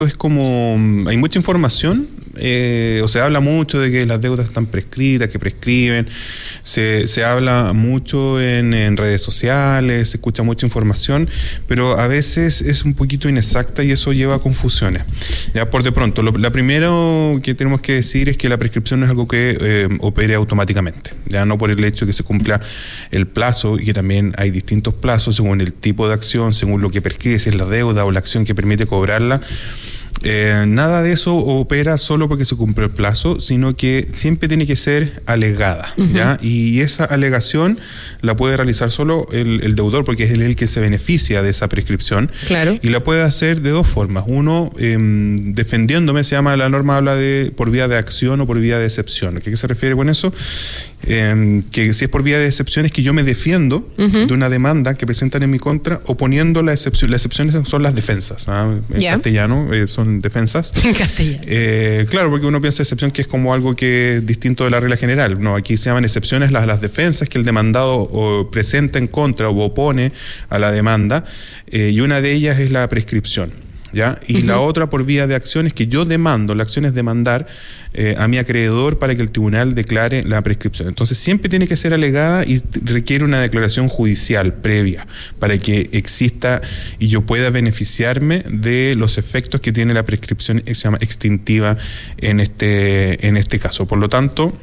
Es como, hay mucha información, o se habla mucho de que las deudas están prescritas, que prescriben, se habla mucho en redes sociales, se escucha mucha información, pero a veces es un poquito inexacta y eso lleva a confusiones. Ya por de pronto, la primero que tenemos que decir es que la prescripción no es algo que opere automáticamente, ya no por el hecho de que se cumpla el plazo, y que también hay distintos plazos según el tipo de acción, según lo que prescribe, si es la deuda o la acción que permite cobrarla. Nada de eso opera solo porque se cumple el plazo, sino que siempre tiene que ser alegada, ¿ya? Y esa alegación la puede realizar solo el deudor, porque es el que se beneficia de esa prescripción. Claro. Y la puede hacer de dos formas. Uno, defendiéndome, la norma habla de por vía de acción o por vía de excepción. ¿A qué se refiere con eso? Que si es por vía de excepción es que yo me defiendo de una demanda que presentan en mi contra, oponiendo la excepción. Las excepciones son las defensas, en castellano son defensas. En castellano. Claro, porque uno piensa excepción que es como algo que es distinto de la regla general. No, aquí se llaman excepciones las defensas que el demandado presenta en contra o opone a la demanda, y una de ellas es la prescripción, ¿ya? Y la otra por vía de acción es que yo demando, la acción es demandar a mi acreedor para que el tribunal declare la prescripción. Entonces siempre tiene que ser alegada y requiere una declaración judicial previa para que exista y yo pueda beneficiarme de los efectos que tiene la prescripción, que se llama extintiva en este caso. Por lo tanto,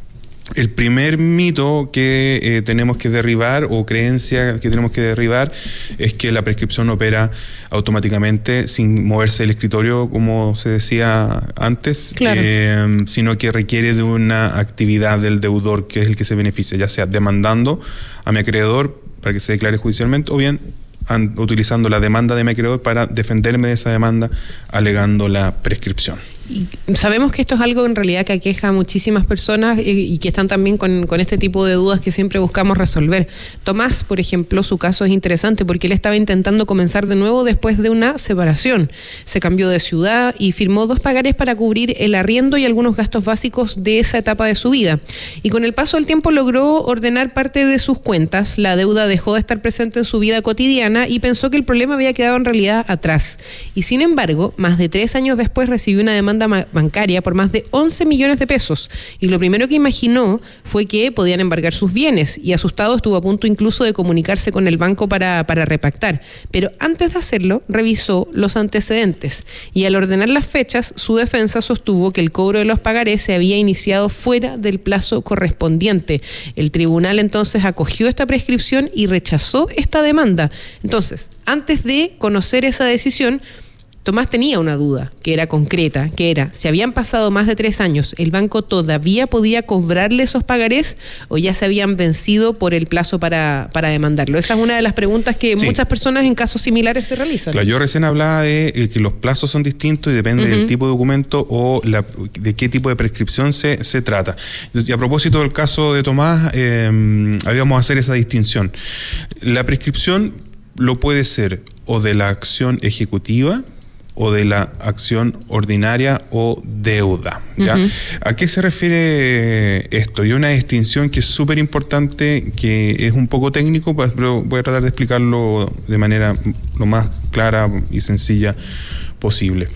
el primer mito que tenemos que derribar, o creencia que tenemos que derribar, es que la prescripción opera automáticamente sin moverse del escritorio, como se decía antes, claro. Sino que requiere de una actividad del deudor, que es el que se beneficia, ya sea demandando a mi acreedor para que se declare judicialmente, o bien utilizando la demanda de mi acreedor para defenderme de esa demanda, alegando la prescripción. Y sabemos que esto es algo en realidad que aqueja a muchísimas personas y que están también con este tipo de dudas que siempre buscamos resolver. Tomás, por ejemplo, su caso es interesante porque él estaba intentando comenzar de nuevo después de una separación. Se cambió de ciudad y firmó 2 pagares para cubrir el arriendo y algunos gastos básicos de esa etapa de su vida. Y con el paso del tiempo logró ordenar parte de sus cuentas. La deuda dejó de estar presente en su vida cotidiana y pensó que el problema había quedado en realidad atrás. Y sin embargo, más de 3 años después recibió una demanda bancaria por más de 11 millones de pesos, y lo primero que imaginó fue que podían embargar sus bienes, y asustado estuvo a punto incluso de comunicarse con el banco para repactar, pero antes de hacerlo revisó los antecedentes, y al ordenar las fechas su defensa sostuvo que el cobro de los pagarés se había iniciado fuera del plazo correspondiente. El tribunal entonces acogió esta prescripción y rechazó esta demanda. Entonces, antes de conocer esa decisión, Tomás tenía una duda, que era concreta, que era, si habían pasado más de 3 años, ¿el banco todavía podía cobrarle esos pagarés o ya se habían vencido por el plazo para demandarlo? Esa es una de las preguntas que muchas personas en casos similares se realizan. Claro, yo recién hablaba de que los plazos son distintos y depende del tipo de documento o de qué tipo de prescripción se trata. Y a propósito del caso de Tomás, habíamos hacer esa distinción. La prescripción lo puede ser o de la acción ejecutiva o de la acción ordinaria o deuda, ¿ya? ¿A qué se refiere esto? Y una distinción que es súper importante, que es un poco técnico, pero voy a tratar de explicarlo de manera lo más clara y sencilla posible.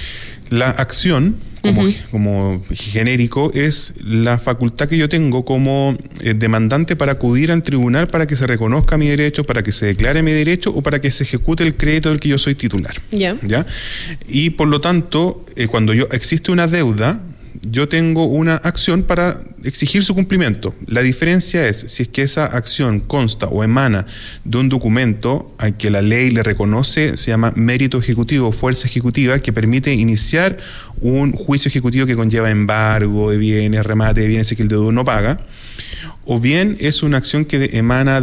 La acción, como genérico, es la facultad que yo tengo como demandante para acudir al tribunal para que se reconozca mi derecho, para que se declare mi derecho o para que se ejecute el crédito del que yo soy titular. ¿Ya? Y por lo tanto, cuando existe una deuda, yo tengo una acción para exigir su cumplimiento. La diferencia es si es que esa acción consta o emana de un documento al que la ley le reconoce, se llama mérito ejecutivo, fuerza ejecutiva, que permite iniciar un juicio ejecutivo que conlleva embargo de bienes, remate de bienes que el deudor no paga, o bien es una acción que emana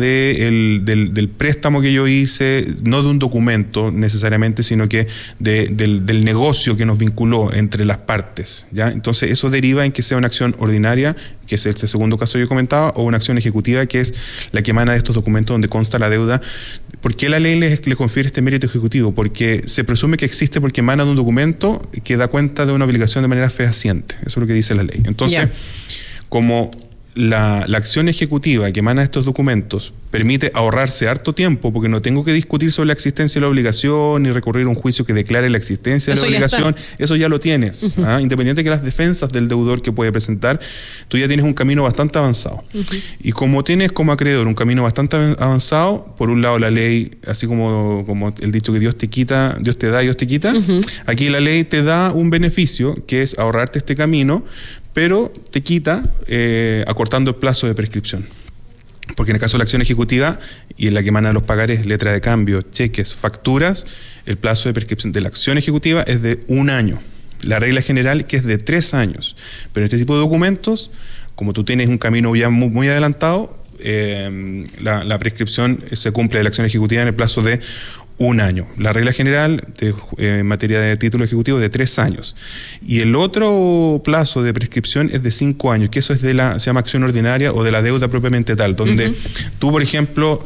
del préstamo que yo hice, no de un documento necesariamente, sino que del negocio que nos vinculó entre las partes, ¿ya? Entonces eso deriva en que sea una acción ordinaria, que es este segundo caso que yo comentaba, o una acción ejecutiva, que es la que emana de estos documentos donde consta la deuda. ¿Por qué la ley le confiere este mérito ejecutivo? Porque se presume que existe porque emana de un documento que da cuenta de una obligación de manera fehaciente. Eso es lo que dice la ley. Entonces, como la acción ejecutiva que emana de estos documentos permite ahorrarse harto tiempo, porque no tengo que discutir sobre la existencia de la obligación ni recurrir a un juicio que declare la existencia de la obligación. Eso ya lo tienes. Independiente de que las defensas del deudor que puede presentar, tú ya tienes un camino bastante avanzado. Y como tienes como acreedor un camino bastante avanzado, por un lado la ley, así como el dicho que Dios te quita, Dios te da y Dios te quita, aquí la ley te da un beneficio, que es ahorrarte este camino, pero te quita acortando el plazo de prescripción. Porque en el caso de la acción ejecutiva y en la que emana los pagares, letra de cambio, cheques, facturas, el plazo de prescripción de la acción ejecutiva es de 1 año. La regla general que es de 3 años. Pero en este tipo de documentos, como tú tienes un camino ya muy adelantado, la prescripción se cumple de la acción ejecutiva en el plazo de 1 año. La regla general en materia de título ejecutivo es de 3 años. Y el otro plazo de prescripción es de 5 años, que eso es se llama acción ordinaria o de la deuda propiamente tal, donde tú, por ejemplo,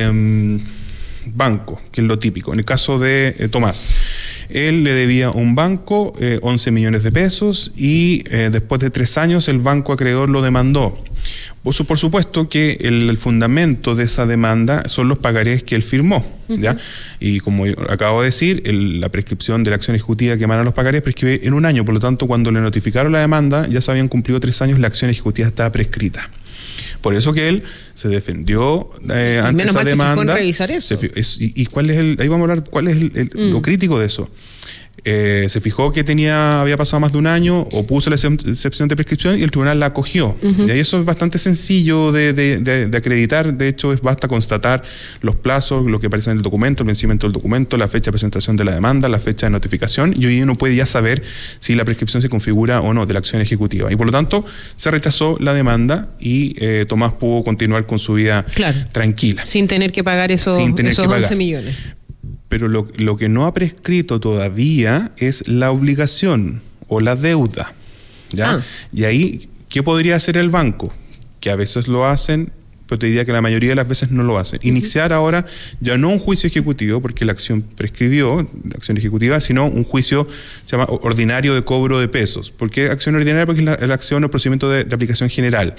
banco, que es lo típico. En el caso de Tomás, él le debía a un banco 11 millones de pesos y después de 3 años el banco acreedor lo demandó. Por supuesto que el fundamento de esa demanda son los pagarés que él firmó, ¿ya? Y como acabo de decir, la prescripción de la acción ejecutiva que emana los pagarés prescribe en 1 año, por lo tanto, cuando le notificaron la demanda, ya se habían cumplido 3 años, la acción ejecutiva estaba prescrita. Por eso que él se defendió ante esa demanda. Se fijó en revisar eso. ¿Y cuál es ahí vamos a hablar cuál es lo crítico de eso? Se fijó que había pasado más de 1 año, opuso la excepción de prescripción y el tribunal la acogió. Y ahí eso es bastante sencillo de acreditar. De hecho, basta constatar los plazos, lo que aparece en el documento, el vencimiento del documento, la fecha de presentación de la demanda, la fecha de notificación, y hoy uno puede ya saber si la prescripción se configura o no de la acción ejecutiva. Y por lo tanto, se rechazó la demanda y Tomás pudo continuar con su vida tranquila. Sin tener que pagar esos 11 millones. Pero lo que no ha prescrito todavía es la obligación o la deuda, ¿ya? Y ahí, ¿qué podría hacer el banco? Que a veces lo hacen, pero te diría que la mayoría de las veces no lo hacen. Iniciar ahora ya no un juicio ejecutivo, porque la acción prescribió, la acción ejecutiva, sino un juicio, se llama ordinario de cobro de pesos. ¿Por qué acción ordinaria? Porque es la acción o el procedimiento de aplicación general.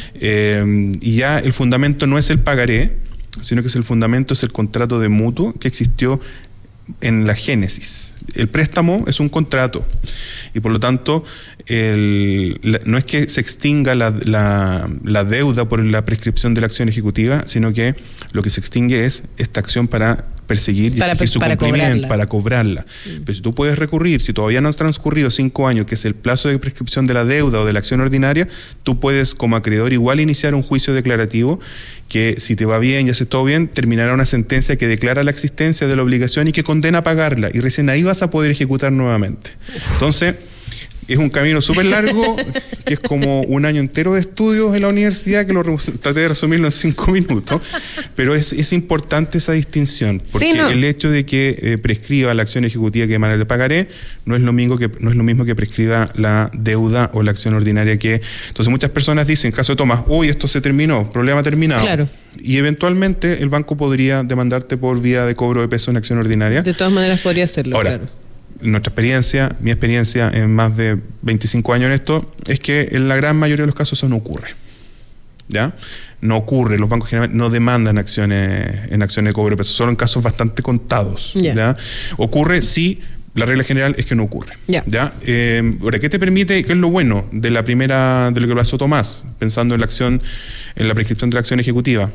Y ya el fundamento no es el pagaré, sino que el fundamento es el contrato de mutuo que existió en la génesis. El préstamo es un contrato y por lo tanto no es que se extinga la deuda por la prescripción de la acción ejecutiva, sino que lo que se extingue es esta acción para perseguir y exigir su cumplimiento, para cobrarla. Pero si tú puedes recurrir, si todavía no han transcurrido 5 años, que es el plazo de prescripción de la deuda o de la acción ordinaria, tú puedes como acreedor igual iniciar un juicio declarativo que, si te va bien y haces todo bien, terminará una sentencia que declara la existencia de la obligación y que condena a pagarla, y recién ahí vas a poder ejecutar nuevamente. Entonces, es un camino súper largo, que es como 1 año entero de estudios en la universidad, que traté de resumirlo en 5 minutos, pero es importante esa distinción, porque el hecho de que prescriba la acción ejecutiva que emana el pagaré no es lo mismo que prescriba la deuda o la acción ordinaria que... Entonces muchas personas dicen, en caso de Tomás, esto se terminó, problema terminado. Claro. Y eventualmente el banco podría demandarte por vía de cobro de peso en acción ordinaria. De todas maneras podría hacerlo, ahora, claro. Nuestra experiencia, mi experiencia en más de 25 años en esto, es que en la gran mayoría de los casos eso no ocurre. ¿Ya? No ocurre, los bancos generalmente no demandan acciones de cobro de peso, solo en casos bastante contados. ¿Ya? Ocurre si la regla general es que no ocurre. ¿Ya? Ahora, ¿qué te permite? ¿Qué es lo bueno de lo que pasó Tomás, pensando en la prescripción de la acción ejecutiva?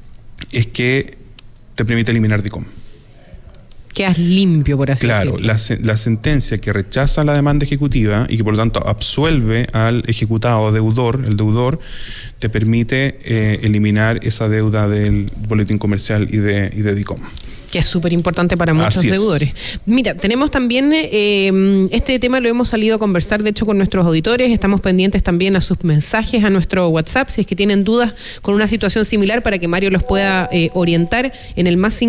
Es que te permite eliminar DICOM. Quedas limpio, por así decirlo. Claro, la sentencia que rechaza la demanda ejecutiva y que por lo tanto absuelve al ejecutado deudor, el deudor, te permite eliminar esa deuda del boletín comercial y de DICOM. Que es súper importante para muchos deudores. Mira, tenemos también este tema, lo hemos salido a conversar de hecho con nuestros auditores, estamos pendientes también a sus mensajes a nuestro WhatsApp, si es que tienen dudas con una situación similar para que Mario los pueda orientar en el más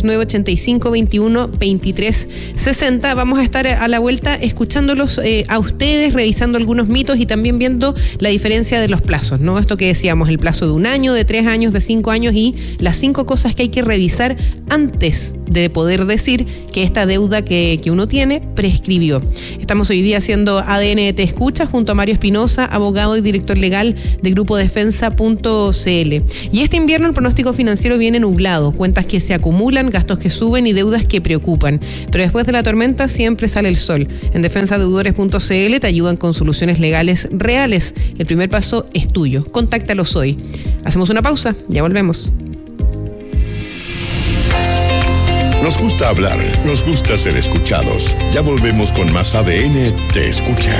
569-85-21-23-60. Vamos a estar a la vuelta escuchándolos a ustedes, revisando algunos mitos y también viendo la diferencia de los plazos, ¿no? Esto que decíamos, el plazo de 1 año, de 3 años, de 5 años y las 5 cosas que hay que revisar antes después de poder decir que esta deuda que uno tiene prescribió. Estamos hoy día haciendo ADN Te Escucha junto a Mario Espinosa, abogado y director legal de Grupo Defensa.cl. Y este invierno el pronóstico financiero viene nublado, cuentas que se acumulan, gastos que suben y deudas que preocupan. Pero después de la tormenta siempre sale el sol. En defensadeudores.cl te ayudan con soluciones legales reales. El primer paso es tuyo. Contáctalos hoy. Hacemos una pausa, ya volvemos. Nos gusta hablar, nos gusta ser escuchados. Ya volvemos con más ADN Te Escucha.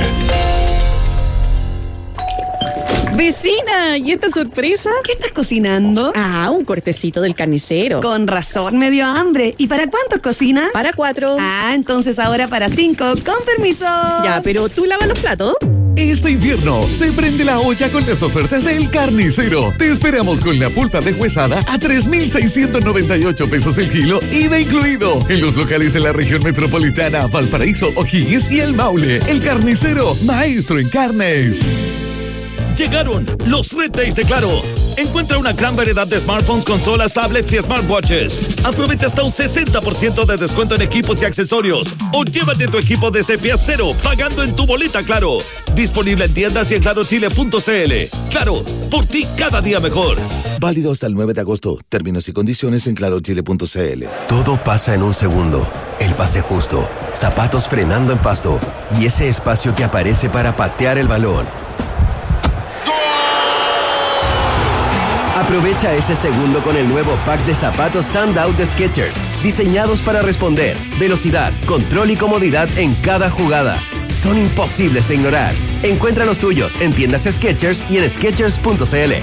Vecina, ¿y esta sorpresa? ¿Qué estás cocinando? Ah, un cortecito del carnicero. Con razón me dio hambre. ¿Y para cuántos cocinas? Para 4. Ah, entonces ahora para 5. Con permiso. Ya, pero ¿tú lavas los platos? Este invierno se prende la olla con las ofertas del Carnicero. Te esperamos con la pulpa deshuesada a 3,698 pesos el kilo, IVA incluido. En los locales de la región metropolitana, Valparaíso, O'Higgins y El Maule. El Carnicero, maestro en carnes. Llegaron los Red Days de Claro. Encuentra una gran variedad de smartphones, consolas, tablets y smartwatches. Aprovecha hasta un 60% de descuento en equipos y accesorios. O llévate tu equipo desde pie cero, pagando en tu boleta Claro. Disponible en tiendas y en clarochile.cl. Claro, por ti cada día mejor. Válido hasta el 9 de agosto. Términos y condiciones en clarochile.cl. Todo pasa en un segundo. El pase justo, zapatos frenando en pasto y ese espacio que aparece para patear el balón. Aprovecha ese segundo con el nuevo pack de zapatos Standout de Skechers, diseñados para responder, velocidad, control y comodidad en cada jugada. Son imposibles de ignorar. Encuentra los tuyos en tiendas Skechers y en Skechers.cl.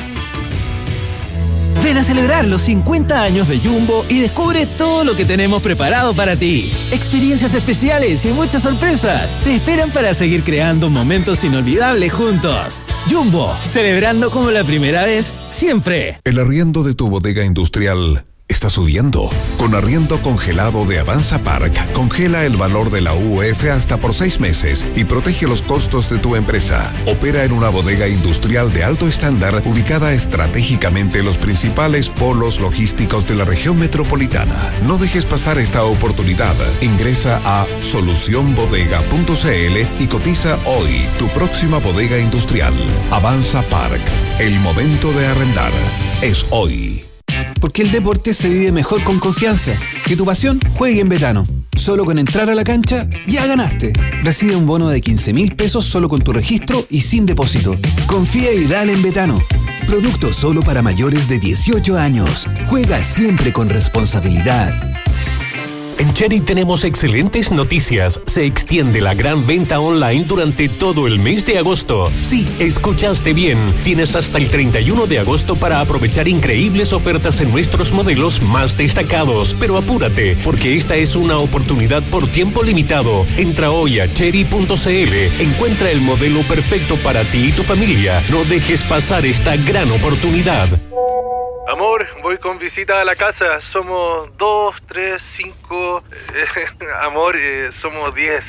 Ven a celebrar los 50 años de Jumbo y descubre todo lo que tenemos preparado para ti. Experiencias especiales y muchas sorpresas te esperan para seguir creando momentos inolvidables juntos. Jumbo, celebrando como la primera vez, siempre. El arriendo de tu bodega industrial está subiendo. Con arriendo congelado de Avanza Park, congela el valor de la UF hasta por 6 meses y protege los costos de tu empresa. Opera en una bodega industrial de alto estándar ubicada estratégicamente en los principales polos logísticos de la región metropolitana. No dejes pasar esta oportunidad. Ingresa a solucionbodega.cl y cotiza hoy tu próxima bodega industrial. Avanza Park. El momento de arrendar es hoy. Porque el deporte se vive mejor con confianza. Que tu pasión juegue en Betano. Solo con entrar a la cancha, ya ganaste. Recibe un bono de 15,000 pesos solo con tu registro y sin depósito. Confía y dale en Betano. Producto solo para mayores de 18 años. Juega siempre con responsabilidad. En Cherry tenemos excelentes noticias. Se extiende la gran venta online durante todo el mes de agosto. Sí, escuchaste bien. Tienes hasta el 31 de agosto para aprovechar increíbles ofertas en nuestros modelos más destacados. Pero apúrate, porque esta es una oportunidad por tiempo limitado. Entra hoy a cherry.cl. Encuentra el modelo perfecto para ti y tu familia. No dejes pasar esta gran oportunidad. Amor, voy con visita a la casa. Somos 2, 3, 5... amor, somos 10.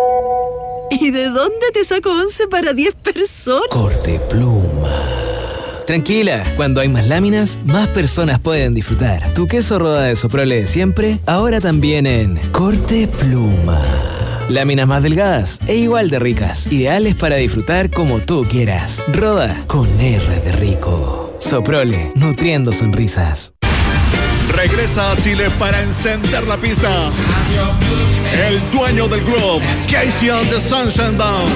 ¿Y de dónde te saco 11 para 10 personas? Corte Pluma. Tranquila, cuando hay más láminas, más personas pueden disfrutar. Tu queso Roda de Soprole de siempre, ahora también en Corte Pluma. Láminas más delgadas e igual de ricas, ideales para disfrutar como tú quieras. Roda con R de rico. Soprole, nutriendo sonrisas. Regresa a Chile para encender la pista. El dueño del club, Casey and the Sunshine Band.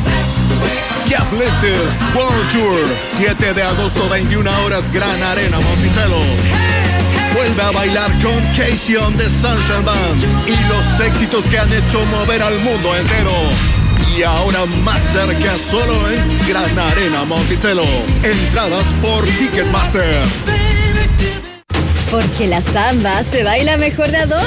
Jeff Lifted World Tour, 7 de agosto, 21 horas, Gran Arena Monticello. Vuelve a bailar con Casey and the Sunshine Band y los éxitos que han hecho mover al mundo entero. Y ahora más cerca, solo en Gran Arena Monticello. Entradas por Ticketmaster. Porque la samba se baila mejor de a 2.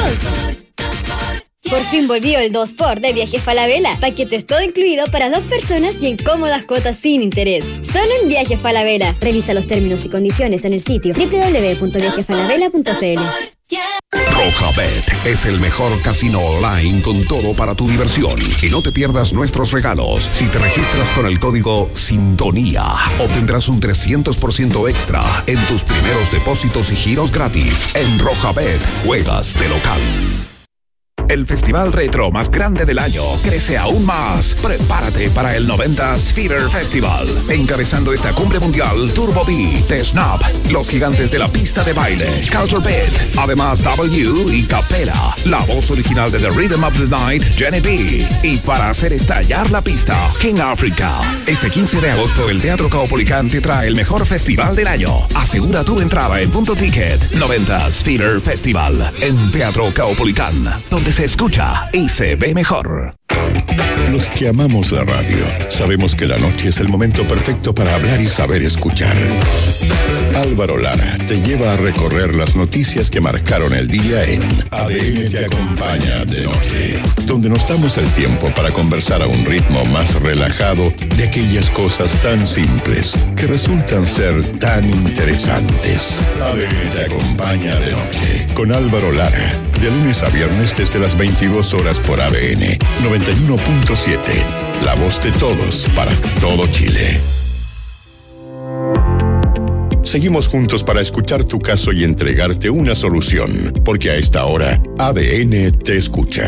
Por fin volvió el 2x de Viajes Falabella. Paquetes todo incluido para 2 personas y en cómodas cuotas sin interés. Solo en Viajes Falabella. Revisa los términos y condiciones en el sitio www.viajesfalabella.cl. Rojabet es el mejor casino online con todo para tu diversión. Y no te pierdas nuestros regalos. Si te registras con el código Sintonía, obtendrás un 300% extra en tus primeros depósitos y giros gratis. En Rojabet, juegas de local. El festival retro más grande del año crece aún más. Prepárate para el 90s Fever Festival. Encabezando esta cumbre mundial, Turbo B, The Snap, los gigantes de la pista de baile, Culture Beat, además W y Capela, la voz original de The Rhythm of the Night, Jenny B. Y para hacer estallar la pista, King Africa. Este 15 de agosto, el Teatro Caupolicán te trae el mejor festival del año. Asegura tu entrada en Punto Ticket. 90s Fever Festival en Teatro Caupolicán, donde se escucha y se ve mejor. Los que amamos la radio sabemos que la noche es el momento perfecto para hablar y saber escuchar. Álvaro Lara te lleva a recorrer las noticias que marcaron el día en ADN te acompaña de noche, donde nos damos el tiempo para conversar a un ritmo más relajado de aquellas cosas tan simples que resultan ser tan interesantes. ADN te acompaña de noche con Álvaro Lara, de lunes a viernes desde las 22 horas por ADN 91.7, la voz de todos para todo Chile. Seguimos juntos para escuchar tu caso y entregarte una solución, porque a esta hora ADN te escucha.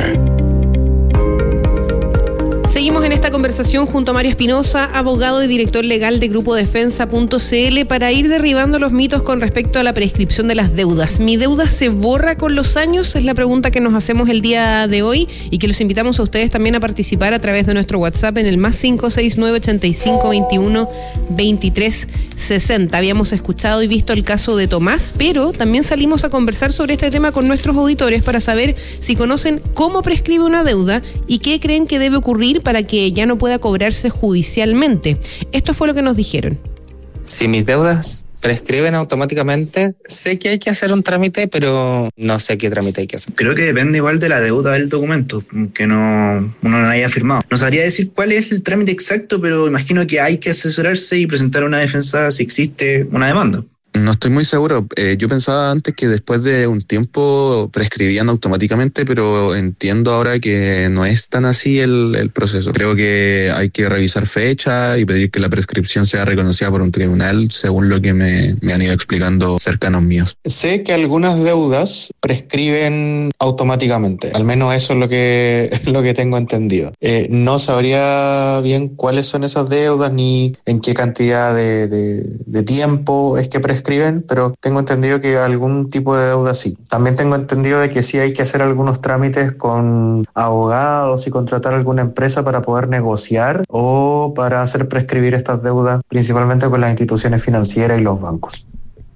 Seguimos en esta conversación junto a Mario Espinosa, abogado y director legal de Grupo Defensa.cl, para ir derribando los mitos con respecto a la prescripción de las deudas. ¿Mi deuda se borra con los años? Es la pregunta que nos hacemos el día de hoy y que los invitamos a ustedes también a participar a través de nuestro WhatsApp en el +569 85 21 23 60. Habíamos escuchado y visto el caso de Tomás, pero también salimos a conversar sobre este tema con nuestros auditores para saber si conocen cómo prescribe una deuda y qué creen que debe ocurrir para que ya no pueda cobrarse judicialmente. Esto fue lo que nos dijeron. Si mis deudas prescriben automáticamente, sé que hay que hacer un trámite, pero no sé qué trámite hay que hacer. Creo que depende igual de la deuda del documento, que uno no haya firmado. No sabría decir cuál es el trámite exacto, pero imagino que hay que asesorarse y presentar una defensa si existe una demanda. No estoy muy seguro. Yo pensaba antes que después de un tiempo prescribían automáticamente, pero entiendo ahora que no es tan así el proceso. Creo que hay que revisar fecha y pedir que la prescripción sea reconocida por un tribunal, según lo que me han ido explicando cercanos míos. Sé que algunas deudas prescriben automáticamente, al menos eso es lo que tengo entendido. No sabría bien cuáles son esas deudas ni en qué cantidad de tiempo es que prescriben, pero tengo entendido que algún tipo de deuda sí. También tengo entendido de que sí hay que hacer algunos trámites con abogados y contratar alguna empresa para poder negociar o para hacer prescribir estas deudas, principalmente con las instituciones financieras y los bancos.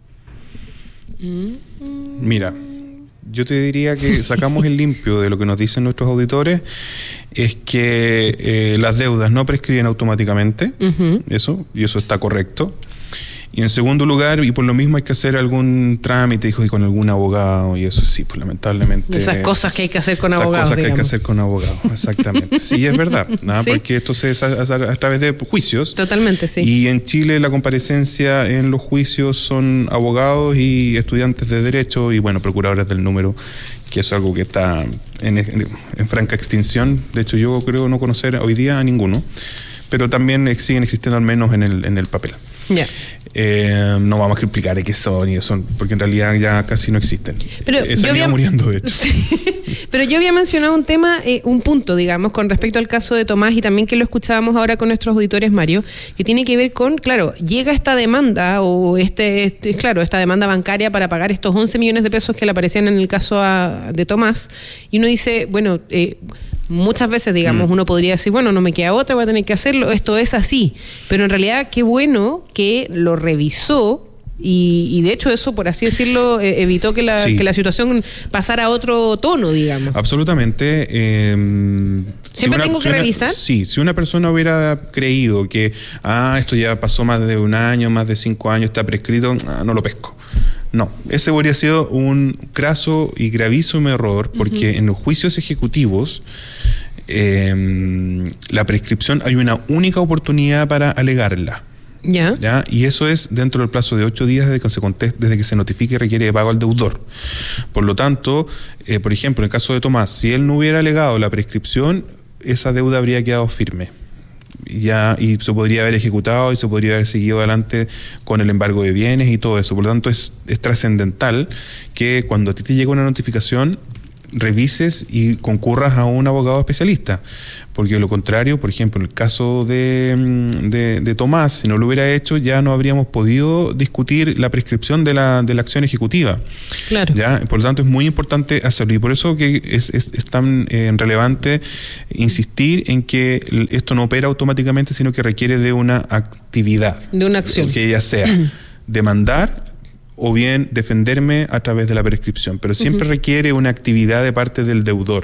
Mira, yo te diría que sacamos el limpio de lo que nos dicen nuestros auditores, es que las deudas no prescriben automáticamente, eso está correcto. Y en segundo lugar, y por lo mismo hay que hacer algún trámite, y con algún abogado, y eso sí, pues lamentablemente... Esas cosas que hay que hacer con abogados, esas cosas que hay que hacer con abogados, exactamente. Sí, es verdad, ¿no? ¿Sí? Porque esto se hace a través de juicios. Totalmente, sí. Y en Chile la comparecencia en los juicios son abogados y estudiantes de Derecho y, bueno, procuradores del número, que es algo que está en franca extinción. De hecho, yo creo no conocer hoy día a ninguno, pero también siguen existiendo al menos en el papel. Ya. No vamos a explicar qué son y eso, porque en realidad ya casi no existen. Pero se han ido muriendo, de hecho. Sí. Pero yo había mencionado un tema, un punto, digamos, con respecto al caso de Tomás, y también que lo escuchábamos ahora con nuestros auditores, Mario, que tiene que ver con, claro, llega esta demanda o esta demanda bancaria para pagar estos 11 millones de pesos que le aparecían en el caso de Tomás, y uno dice, bueno, muchas veces, digamos, uno podría decir, bueno, no me queda otra, voy a tener que hacerlo, esto es así, pero en realidad qué bueno que lo revisó y de hecho eso, por así decirlo, evitó que la situación pasara a otro tono, digamos. Absolutamente. ¿Siempre tengo que revisar? Sí, si una persona hubiera creído que esto ya pasó más de un año, más de 5 años, está prescrito, no lo pesco. No, ese habría sido un craso y gravísimo error, porque en los juicios ejecutivos la prescripción hay una única oportunidad para alegarla. ¿Ya? Y eso es dentro del plazo de 8 días desde que se notifique y requiere de pago al deudor. Por lo tanto, por ejemplo, en el caso de Tomás, si él no hubiera alegado la prescripción, esa deuda habría quedado firme. Y se podría haber ejecutado y se podría haber seguido adelante con el embargo de bienes y todo eso. Por lo tanto, es trascendental que cuando a ti te llega una notificación, revises y concurras a un abogado especialista, porque de lo contrario, por ejemplo, en el caso de Tomás, si no lo hubiera hecho, ya no habríamos podido discutir la prescripción de la acción ejecutiva. Claro. ¿Ya? Por lo tanto, es muy importante hacerlo, y por eso que es tan relevante insistir en que esto no opera automáticamente, sino que requiere de una actividad. De una acción. Que ella sea demandar o bien defenderme a través de la prescripción, pero siempre requiere una actividad de parte del deudor,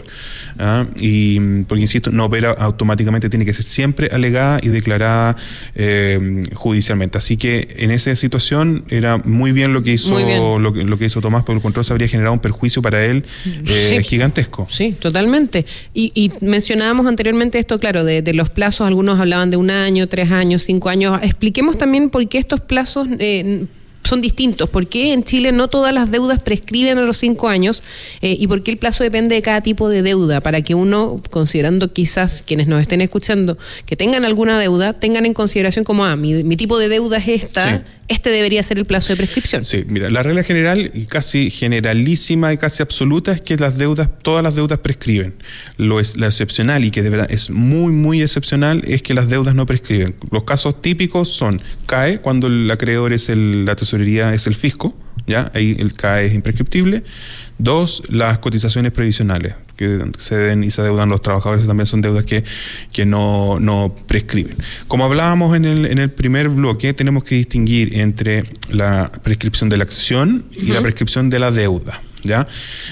y porque insisto, no opera automáticamente, tiene que ser siempre alegada y declarada judicialmente. Así que en esa situación era muy bien lo que hizo lo que hizo Tomás, porque el control se habría generado un perjuicio para él gigantesco. Sí, totalmente. Y mencionábamos anteriormente esto, claro, de los plazos. Algunos hablaban de 1 año, 3 años, 5 años. Expliquemos también por qué estos plazos son distintos. ¿Por qué en Chile no todas las deudas prescriben a los 5 años? ¿Y por qué el plazo depende de cada tipo de deuda? Para que uno, considerando quizás quienes nos estén escuchando, que tengan alguna deuda, tengan en consideración como, mi tipo de deuda es esta, este debería ser el plazo de prescripción. Sí, mira, la regla general y casi generalísima y casi absoluta es que todas las deudas prescriben. Lo excepcional, y que de verdad es muy, muy excepcional, es que las deudas no prescriben. Los casos típicos son CAE, cuando el acreedor es la tesorería, es el fisco, ¿ya? Ahí el CAE es imprescriptible. 2, las cotizaciones previsionales, que se den y se adeudan los trabajadores, también son deudas que no prescriben. Como hablábamos en el primer bloque, tenemos que distinguir entre la prescripción de la acción y la prescripción de la deuda. ¿Ya?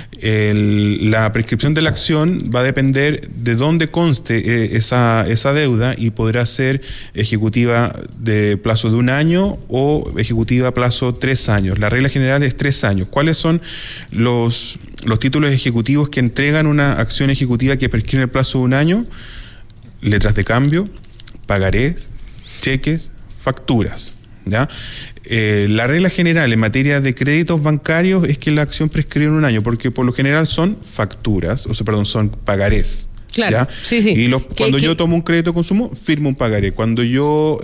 La prescripción de la acción va a depender de dónde conste esa deuda, y podrá ser ejecutiva de plazo de 1 año o ejecutiva a plazo 3 años. La regla general es 3 años. ¿Cuáles son los títulos ejecutivos que entregan una acción ejecutiva que prescribe el plazo de 1 año? Letras de cambio, pagarés, cheques, facturas. ¿Ya? La regla general en materia de créditos bancarios es que la acción prescribe en 1 año, porque por lo general son facturas, son pagarés. Claro, ¿ya? Sí. Y cuando yo tomo un crédito de consumo, firmo un pagaré. Cuando yo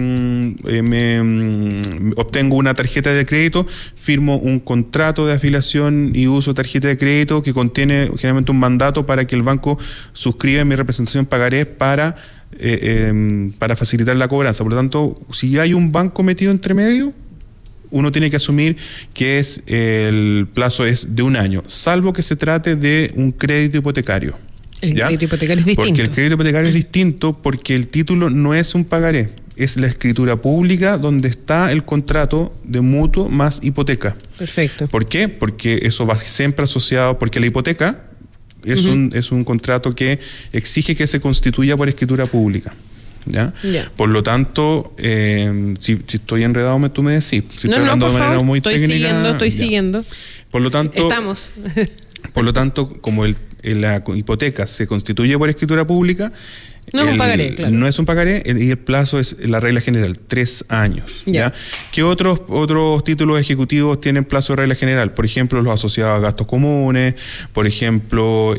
obtengo una tarjeta de crédito, firmo un contrato de afiliación y uso tarjeta de crédito que contiene generalmente un mandato para que el banco suscriba en mi representación pagaré para facilitar la cobranza. Por lo tanto, si hay un banco metido entre medio, uno tiene que asumir que el plazo es de 1 año, salvo que se trate de un crédito hipotecario. El crédito hipotecario es distinto. Porque el crédito hipotecario es distinto, porque el título no es un pagaré, es la escritura pública donde está el contrato de mutuo más hipoteca. Perfecto. ¿Por qué? Porque eso va siempre asociado, porque la hipoteca es un contrato que exige que se constituya por escritura pública. ¿Ya? Por lo tanto, si estoy enredado, tú me decís. Si estoy hablando de manera muy técnica. Estoy siguiendo. Por lo tanto, estamos. Por lo tanto, como la hipoteca se constituye por escritura pública, no es un pagaré, claro. No es un pagaré, y el plazo es la regla general, 3 años. ¿Ya? ¿Qué otros títulos ejecutivos tienen plazo de regla general? Por ejemplo, los asociados a gastos comunes, por ejemplo,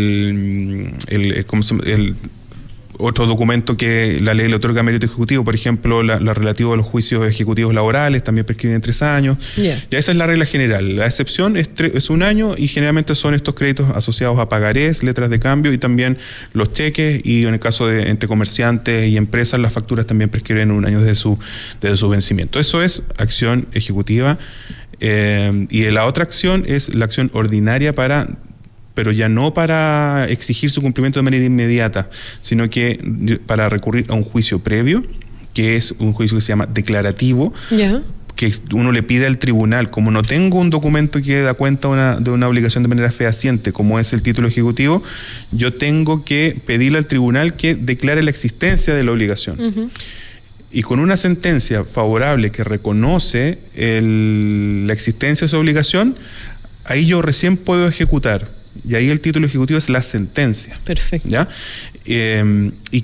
otro documento que la ley le otorga mérito ejecutivo, por ejemplo, la relativo a los juicios ejecutivos laborales, también prescriben en 3 años. Ya esa es la regla general. La excepción es 1 año, y generalmente son estos créditos asociados a pagarés, letras de cambio, y también los cheques, y en el caso de entre comerciantes y empresas, las facturas también prescriben 1 año desde su vencimiento. Eso es acción ejecutiva. Y la otra acción es la acción ordinaria pero ya no para exigir su cumplimiento de manera inmediata, sino que para recurrir a un juicio previo, que es un juicio que se llama declarativo, que uno le pide al tribunal, como no tengo un documento que da cuenta de una obligación de manera fehaciente, como es el título ejecutivo, yo tengo que pedirle al tribunal que declare la existencia de la obligación. Y con una sentencia favorable que reconoce la existencia de esa obligación, ahí yo recién puedo ejecutar. Y ahí el título ejecutivo es la sentencia. Perfecto. ¿Ya? ¿Y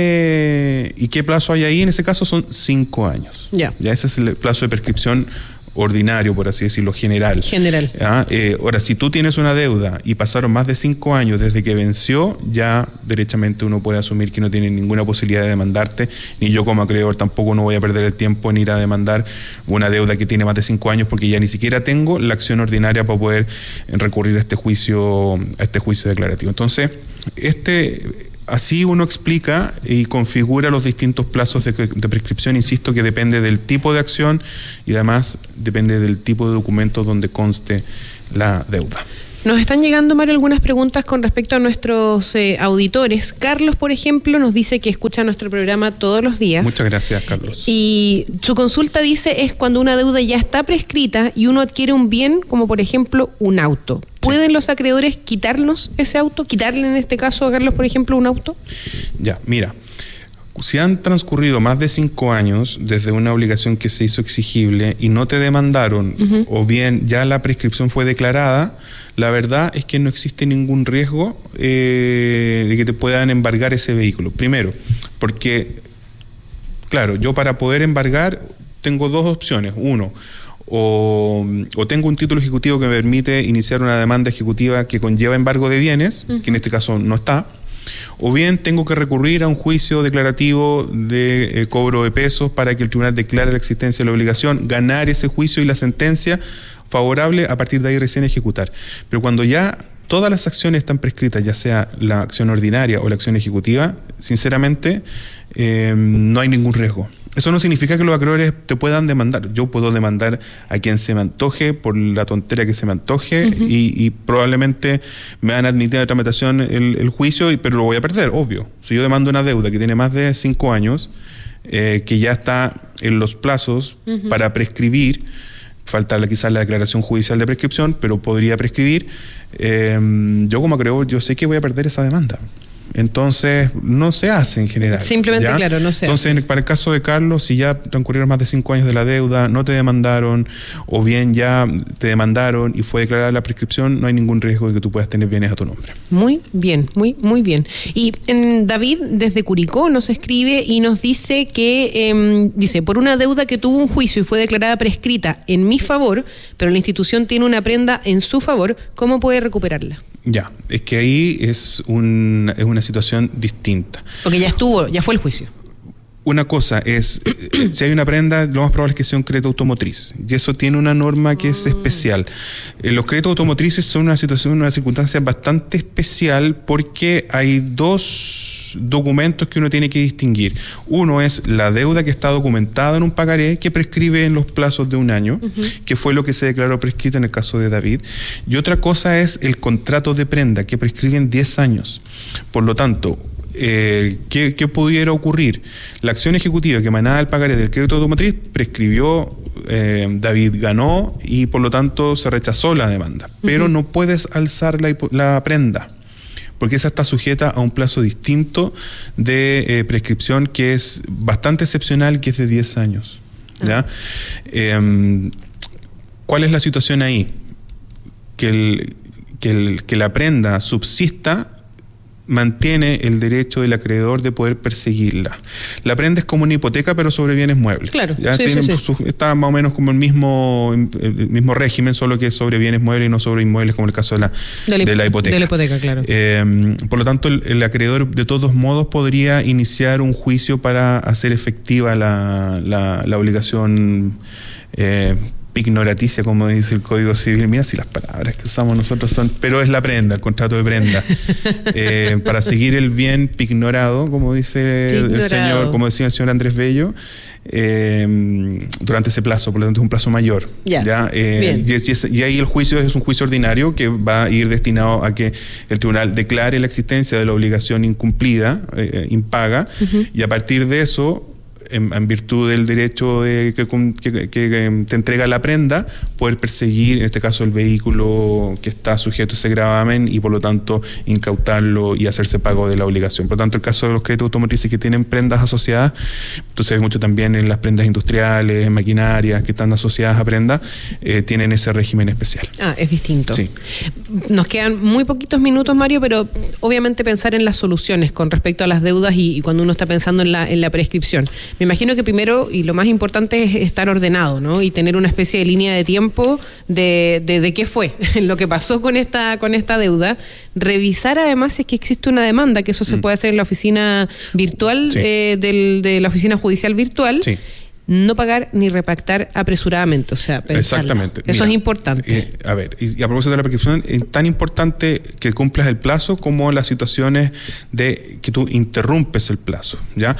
qué plazo hay ahí? En ese caso son 5 años. Ya ese es el plazo de prescripción ordinario, por así decirlo, general. Ahora, si tú tienes una deuda y pasaron más de 5 años desde que venció, ya derechamente uno puede asumir que no tiene ninguna posibilidad de demandarte, ni yo como acreedor tampoco no voy a perder el tiempo en ir a demandar una deuda que tiene más de 5 años, porque ya ni siquiera tengo la acción ordinaria para poder recurrir a este juicio declarativo. Entonces, así uno explica y configura los distintos plazos de prescripción, insisto, que depende del tipo de acción y además depende del tipo de documento donde conste la deuda. Nos están llegando, Mario, algunas preguntas con respecto a nuestros auditores. Carlos, por ejemplo, nos dice que escucha nuestro programa todos los días. Muchas gracias, Carlos. Y su consulta dice es cuando una deuda ya está prescrita y uno adquiere un bien, como por ejemplo un auto. ¿Pueden los acreedores quitarnos ese auto? ¿Quitarle en este caso a Carlos, por ejemplo, un auto? Ya, mira. Si han transcurrido más de 5 años desde una obligación que se hizo exigible y no te demandaron, o bien ya la prescripción fue declarada, la verdad es que no existe ningún riesgo de que te puedan embargar ese vehículo. Primero, porque, claro, yo para poder embargar tengo 2 opciones. Uno, o tengo un título ejecutivo que me permite iniciar una demanda ejecutiva que conlleva embargo de bienes, que en este caso no está, o bien tengo que recurrir a un juicio declarativo de cobro de pesos para que el tribunal declare la existencia de la obligación, ganar ese juicio y la sentencia favorable, a partir de ahí recién ejecutar. Pero cuando ya todas las acciones están prescritas, ya sea la acción ordinaria o la acción ejecutiva, sinceramente no hay ningún riesgo. Eso no significa que los acreedores te puedan demandar. Yo puedo demandar a quien se me antoje por la tontera que se me antoje, y probablemente me van a admitir a tramitación el juicio, pero lo voy a perder, obvio. Si yo demando una deuda que tiene más de 5 años, que ya está en los plazos para prescribir, falta quizás la declaración judicial de prescripción, pero podría prescribir, yo como acreedor, yo sé que voy a perder esa demanda. Entonces, no se hace en general. Simplemente, ¿ya? Claro, no se Entonces, hace. Para el caso de Carlos, si ya transcurrieron más de 5 años de la deuda, no te demandaron, o bien ya te demandaron y fue declarada la prescripción, no hay ningún riesgo de que tú puedas tener bienes a tu nombre. Muy bien, muy bien. Y David, desde Curicó, nos escribe y nos dice que, por una deuda que tuvo un juicio y fue declarada prescrita en mi favor, pero la institución tiene una prenda en su favor, ¿cómo puede recuperarla? Ya, es que ahí es una situación distinta. Porque ya fue el juicio. Una cosa es, si hay una prenda, lo más probable es que sea un crédito automotriz. Y eso tiene una norma que es especial. Los créditos automotrices son una circunstancia bastante especial porque hay 2 documentos que uno tiene que distinguir. Uno es la deuda que está documentada en un pagaré, que prescribe en los plazos de 1 año, que fue lo que se declaró prescrito en el caso de David. Y otra cosa es el contrato de prenda, que prescribe en 10 años. Por lo tanto, ¿qué pudiera ocurrir? La acción ejecutiva que emanaba el pagaré del crédito automotriz prescribió, David ganó y por lo tanto se rechazó la demanda. Pero no puedes alzar la prenda, porque esa está sujeta a un plazo distinto de prescripción que es bastante excepcional, que es de 10 años. ¿Ya? ¿Cuál es la situación ahí? Que la prenda subsista mantiene el derecho del acreedor de poder perseguirla. La prenda es como una hipoteca, pero sobre bienes muebles. Claro, ¿ya? Está más o menos como el mismo régimen, solo que es sobre bienes muebles y no sobre inmuebles, como el caso de la hipoteca. De la hipoteca, claro. Por lo tanto, el acreedor de todos modos podría iniciar un juicio para hacer efectiva la obligación ignoraticia, como dice el Código Civil. Mira si las palabras que usamos nosotros son, pero es la prenda, el contrato de prenda, para seguir el bien pignorado, como dice el señor, como decía el señor Andrés Bello, durante ese plazo. Por lo tanto es un plazo mayor. Y ahí el juicio es un juicio ordinario que va a ir destinado a que el tribunal declare la existencia de la obligación incumplida, impaga, y a partir de eso, en virtud del derecho que te entrega la prenda, poder perseguir, en este caso, el vehículo que está sujeto a ese gravamen y por lo tanto incautarlo y hacerse pago de la obligación. Por lo tanto, el caso de los créditos automotrices que tienen prendas asociadas, esto se ve mucho también en las prendas industriales, en maquinarias que están asociadas a prendas, tienen ese régimen especial. Es distinto. Sí. Nos quedan muy poquitos minutos, Mario, pero obviamente pensar en las soluciones con respecto a las deudas y cuando uno está pensando en la prescripción. Me imagino que primero, y lo más importante, es estar ordenado, ¿no? Y tener una especie de línea de tiempo de qué fue lo que pasó con esta deuda. Revisar además si es que existe una demanda, que eso se puede hacer en la oficina virtual, de la oficina judicial virtual. Sí. No pagar ni repactar apresuradamente, o sea, pensarlo. Exactamente. Eso es importante. A ver, y a propósito de la prescripción, es tan importante que cumplas el plazo como las situaciones de que tú interrumpes el plazo, ¿ya?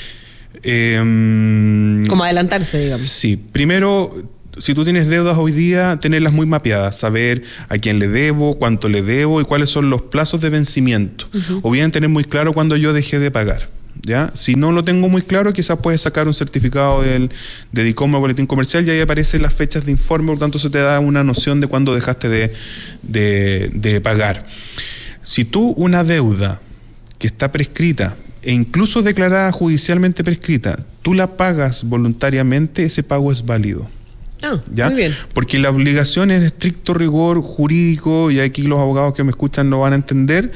Como adelantarse, digamos. Sí, primero, si tú tienes deudas hoy día, tenerlas muy mapeadas, saber a quién le debo, cuánto le debo y cuáles son los plazos de vencimiento. O bien tener muy claro cuándo yo dejé de pagar. ¿Ya? Si no lo tengo muy claro, quizás puedes sacar un certificado de DICOM o boletín comercial y ahí aparecen las fechas de informe, por lo tanto eso te da una noción de cuándo dejaste de pagar. Si tú una deuda que está prescrita e incluso declarada judicialmente prescrita, tú la pagas voluntariamente, ese pago es válido. ¿Ya? Muy bien. Porque la obligación es estricto rigor jurídico, y aquí los abogados que me escuchan no van a entender,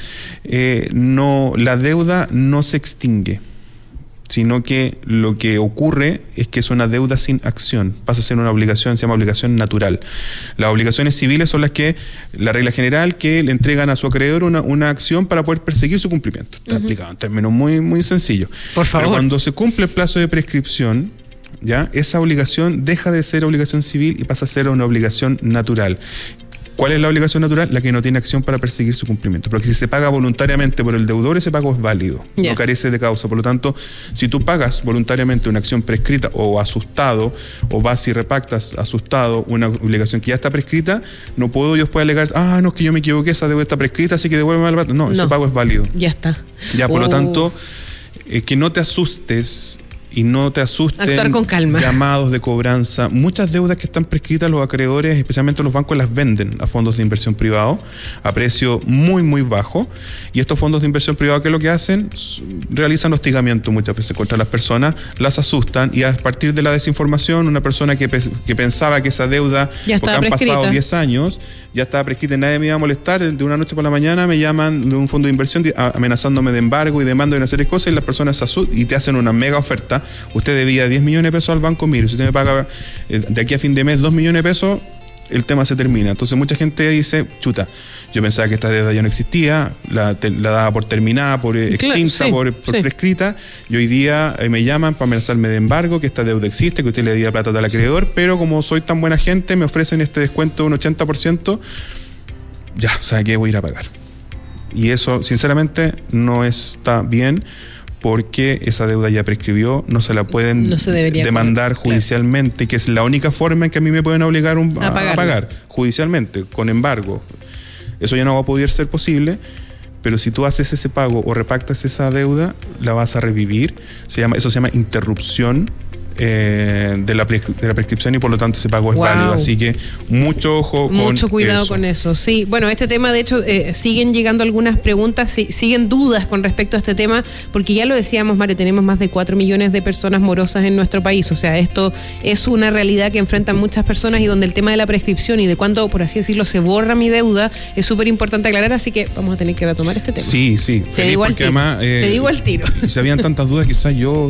la deuda no se extingue, sino que lo que ocurre es que es una deuda sin acción, pasa a ser una obligación, se llama obligación natural. Las obligaciones civiles son las que, la regla general, que le entregan a su acreedor una acción para poder perseguir su cumplimiento. Está explicado en términos muy, muy sencillos. Por favor. Pero cuando se cumple el plazo de prescripción, ¿ya? Esa obligación deja de ser obligación civil y pasa a ser una obligación natural. ¿Cuál es la obligación natural? La que no tiene acción para perseguir su cumplimiento. Porque si se paga voluntariamente por el deudor, ese pago es válido, no carece de causa. Por lo tanto, si tú pagas voluntariamente una acción prescrita o asustado, o vas y repactas asustado una obligación que ya está prescrita, no puedo yo después alegar, no, es que yo me equivoqué, esa deuda está prescrita, así que devuélveme la plata. No, ese pago es válido. Ya está. Ya, por lo tanto, que no te asustes y no te asusten. Actuar con calma. Llamados de cobranza. Muchas deudas que están prescritas, los acreedores, especialmente los bancos, las venden a fondos de inversión privado a precio muy, muy bajo. Y estos fondos de inversión privado, ¿qué es lo que hacen? Realizan hostigamiento muchas veces contra las personas, las asustan, y a partir de la desinformación, una persona que pensaba que esa deuda, porque han pasado 10 años, ya estaba prescrita y nadie me iba a molestar, de una noche por la mañana me llaman de un fondo de inversión amenazándome de embargo y demanda y una serie de cosas, y las personas se asustan y te hacen una mega oferta. Usted debía 10 millones de pesos al banco, mire, si usted me paga de aquí a fin de mes 2 millones de pesos, el tema se termina. Entonces mucha gente dice, chuta, yo pensaba que esta deuda ya no existía, la daba por terminada, por extinta, por prescrita, y hoy día me llaman para amenazarme de embargo, que esta deuda existe, que usted le debía plata al acreedor, pero como soy tan buena gente, me ofrecen este descuento de un 80%, ya, ¿sabe qué? Voy a ir a pagar. Y eso, sinceramente, no está bien, porque esa deuda ya prescribió, no se la pueden demandar judicialmente, que es la única forma en que a mí me pueden obligar a pagar judicialmente, con embargo. Eso ya no va a poder ser posible, pero si tú haces ese pago o repactas esa deuda, la vas a revivir. Eso se llama interrupción de la prescripción, y por lo tanto ese pago es válido. Así que mucho ojo con mucho cuidado eso. con eso. Sí, bueno, este tema, de hecho, siguen llegando algunas preguntas, siguen dudas con respecto a este tema, porque ya lo decíamos, Mario, tenemos más de 4 millones de personas morosas en nuestro país. O sea, esto es una realidad que enfrentan muchas personas, y donde el tema de la prescripción y de cuándo, por así decirlo, se borra mi deuda es súper importante aclarar, así que vamos a tener que retomar este tema. Sí. Te digo al tiro. Además, te digo al tiro. Si habían tantas dudas, quizás yo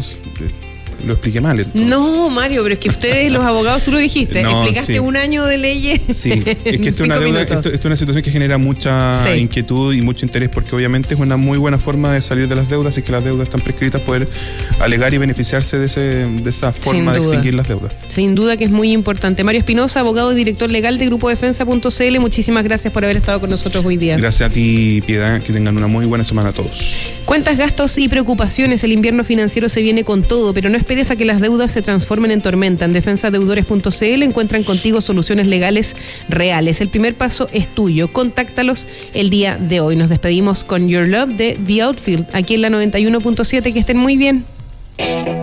lo expliqué mal. Entonces. No, Mario, pero es que ustedes, los abogados, tú lo dijiste, explicaste un año de leyes. Sí, es que esto es una deuda, esto es una situación que genera mucha inquietud y mucho interés, porque obviamente es una muy buena forma de salir de las deudas, y que las deudas están prescritas, poder alegar y beneficiarse de esa forma de extinguir las deudas. Sin duda que es muy importante. Mario Espinosa, abogado y director legal de GrupoDefensa.cl, muchísimas gracias por haber estado con nosotros hoy día. Gracias a ti, Piedad, que tengan una muy buena semana a todos. Cuentas, gastos y preocupaciones, el invierno financiero se viene con todo, pero no esperes a que las deudas se transformen en tormenta. En defensadeudores.cl encuentran contigo soluciones legales reales. El primer paso es tuyo. Contáctalos el día de hoy. Nos despedimos con Your Love de The Outfield, aquí en la 91.7. Que estén muy bien.